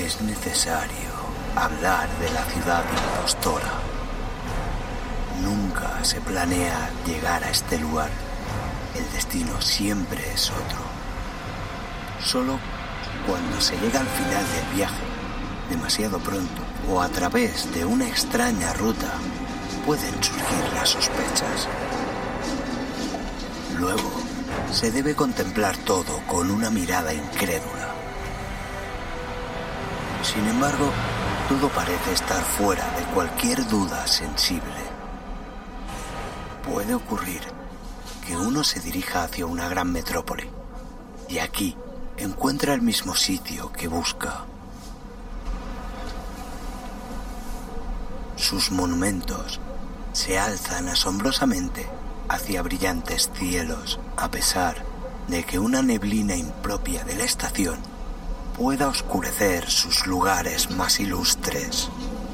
es necesario hablar de la ciudad impostora. Nunca se planea llegar a este lugar. El destino siempre es otro. Solo cuando se llega al final del viaje, demasiado pronto, o a través de una extraña ruta, pueden surgir las sospechas. Luego, se debe contemplar todo con una mirada incrédula. Sin embargo, todo parece estar fuera de cualquier duda sensible. Puede ocurrir que uno se dirija hacia una gran metrópoli y aquí encuentra el mismo sitio que busca. Sus monumentos se alzan asombrosamente hacia brillantes cielos, a pesar de que una neblina impropia de la estación pueda oscurecer sus lugares más ilustres.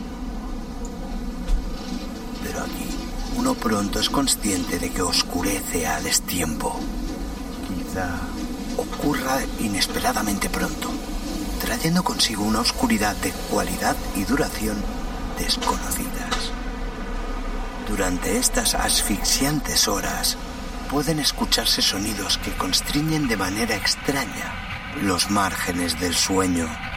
Pero aquí uno pronto es consciente de que oscurece a destiempo. Quizá ocurra inesperadamente pronto, trayendo consigo una oscuridad de cualidad y duración desconocidas. Durante estas asfixiantes horas pueden escucharse sonidos que constriñen de manera extraña los márgenes del sueño.